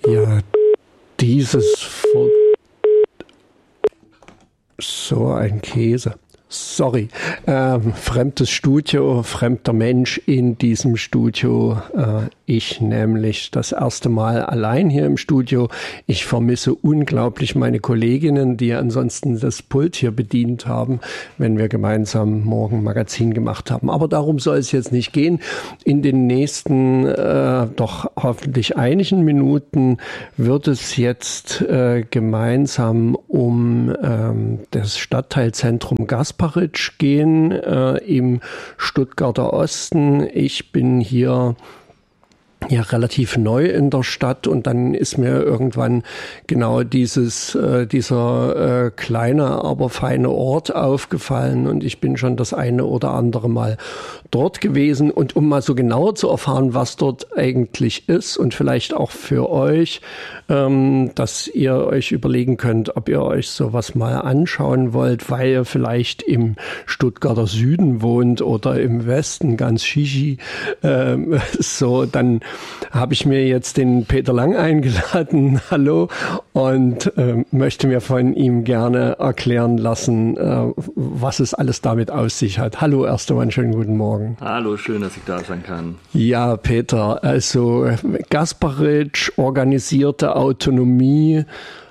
Ja, so ein Käse. Sorry, fremdes Studio, fremder Mensch in diesem Studio. Ich nämlich das erste Mal allein hier im Studio. Ich vermisse unglaublich meine Kolleginnen, die ansonsten das Pult hier bedient haben, wenn wir gemeinsam morgen Magazin gemacht haben. Aber darum soll es jetzt nicht gehen. In den nächsten doch hoffentlich einigen Minuten wird es jetzt gemeinsam um das Stadtteilzentrum Gasparitsch gehen im Stuttgarter Osten. Ich bin hier relativ neu in der Stadt und dann ist mir irgendwann genau dieser kleine, aber feine Ort aufgefallen und ich bin schon das eine oder andere Mal dort gewesen. Und um mal so genauer zu erfahren, was dort eigentlich ist und vielleicht auch für euch, dass ihr euch überlegen könnt, ob ihr euch sowas mal anschauen wollt, weil ihr vielleicht im Stuttgarter Süden wohnt oder im Westen ganz Shishi, dann habe ich mir jetzt den Peter Lang eingeladen. Hallo, und möchte mir von ihm gerne erklären lassen, was es alles damit auf sich hat. Hallo, erst einmal einen schönen guten Morgen. Hallo, schön, dass ich da sein kann. Ja, Peter, also Gasparitsch, organisierte Autonomie,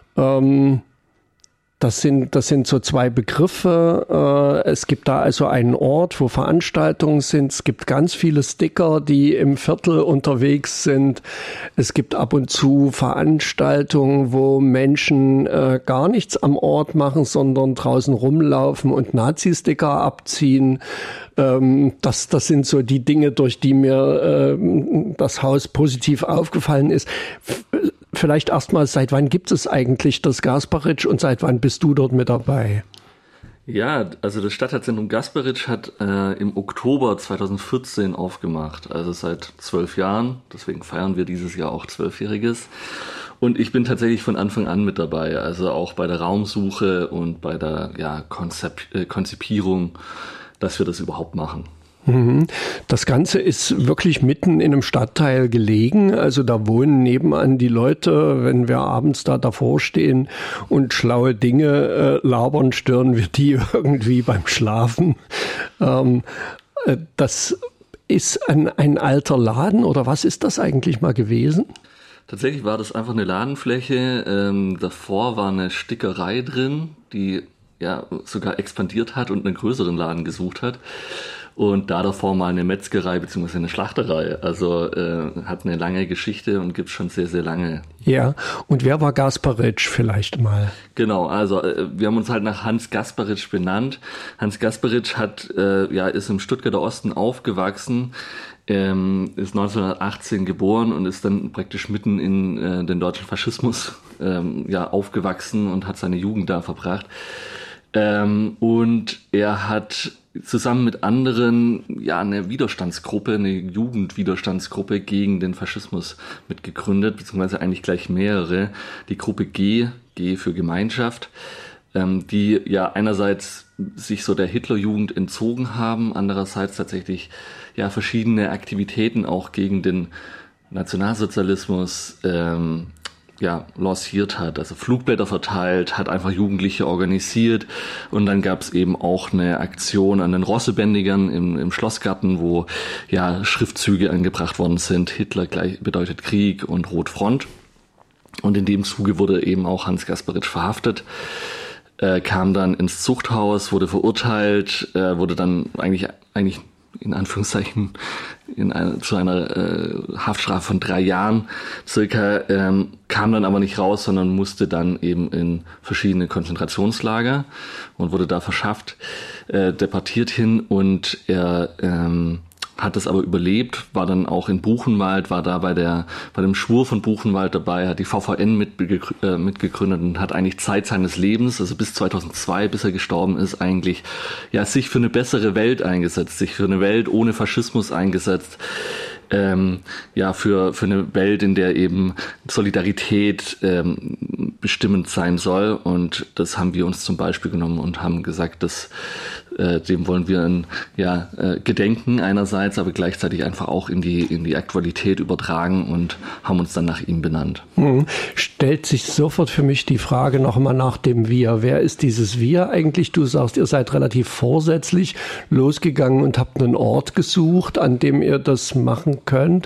das sind so zwei Begriffe. Es gibt da also einen Ort, wo Veranstaltungen sind. Es gibt ganz viele Sticker, die im Viertel unterwegs sind. Es gibt ab und zu Veranstaltungen, wo Menschen gar nichts am Ort machen, sondern draußen rumlaufen und Nazi-Sticker abziehen. Das sind so die Dinge, durch die mir das Haus positiv aufgefallen ist. Vielleicht erstmal, seit wann gibt es eigentlich das Gasparitsch und seit wann bist du dort mit dabei? Ja, also das Stadtteilzentrum Gasparitsch hat im Oktober 2014 aufgemacht, also seit 12 Jahren. Deswegen feiern wir dieses Jahr auch 12-Jähriges. Und ich bin tatsächlich von Anfang an mit dabei, also auch bei der Raumsuche und bei der Konzipierung, dass wir das überhaupt machen. Das Ganze ist wirklich mitten in einem Stadtteil gelegen. Also da wohnen nebenan die Leute. Wenn wir abends da davor stehen und schlaue Dinge labern, stören wir die irgendwie beim Schlafen. Das ist ein alter Laden oder was ist das eigentlich mal gewesen? Tatsächlich war das einfach eine Ladenfläche. Davor war eine Stickerei drin, die ja sogar expandiert hat und einen größeren Laden gesucht hat. Und da davor mal eine Metzgerei bzw. eine Schlachterei. Also hat eine lange Geschichte und gibt es schon sehr, sehr lange. Ja, und wer war Gasparitsch vielleicht mal? Genau, also wir haben uns halt nach Hans Gasparitsch benannt. Hans Gasparitsch ist im Stuttgarter Osten aufgewachsen, ist 1918 geboren und ist dann praktisch mitten in den deutschen Faschismus aufgewachsen und hat seine Jugend da verbracht. Und er hat zusammen mit anderen eine Widerstandsgruppe, eine Jugendwiderstandsgruppe gegen den Faschismus mitgegründet, beziehungsweise eigentlich gleich mehrere. Die Gruppe G für Gemeinschaft, die ja einerseits sich so der Hitlerjugend entzogen haben, andererseits tatsächlich verschiedene Aktivitäten auch gegen den Nationalsozialismus lanciert hat, also Flugblätter verteilt, hat einfach Jugendliche organisiert und dann gab es eben auch eine Aktion an den Rossebändigern im Schlossgarten, wo Schriftzüge angebracht worden sind, Hitler gleich bedeutet Krieg und Rotfront, und in dem Zuge wurde eben auch Hans Gasparitsch verhaftet, kam dann ins Zuchthaus, wurde verurteilt, wurde dann eigentlich in Anführungszeichen zu einer Haftstrafe von 3 Jahren circa, kam dann aber nicht raus, sondern musste dann eben in verschiedene Konzentrationslager und wurde da verschafft, deportiert hin, und er hat das aber überlebt, war dann auch in Buchenwald, war da bei dem Schwur von Buchenwald dabei, hat die VVN mitgegründet und hat eigentlich Zeit seines Lebens, also bis 2002, bis er gestorben ist, eigentlich sich für eine bessere Welt eingesetzt, sich für eine Welt ohne Faschismus eingesetzt, für eine Welt, in der eben Solidarität bestimmend sein soll, und das haben wir uns zum Beispiel genommen und haben gesagt, das dem wollen wir gedenken einerseits, aber gleichzeitig einfach auch in die Aktualität übertragen und haben uns dann nach ihm benannt. Stellt sich sofort für mich die Frage nochmal nach dem Wir. Wer ist dieses Wir eigentlich? Du sagst, ihr seid relativ vorsätzlich losgegangen und habt einen Ort gesucht, an dem ihr das machen könnt.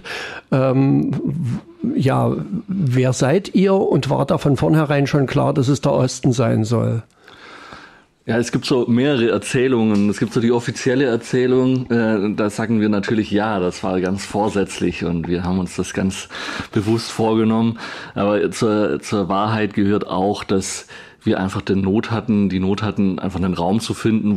Wer seid ihr und war da von vornherein schon klar, dass es der Osten sein soll? Ja, es gibt so mehrere Erzählungen. Es gibt so die offizielle Erzählung, da sagen wir natürlich ja, das war ganz vorsätzlich und wir haben uns das ganz bewusst vorgenommen. Aber zur Wahrheit gehört auch, dass wir einfach die Not hatten, einfach einen Raum zu finden,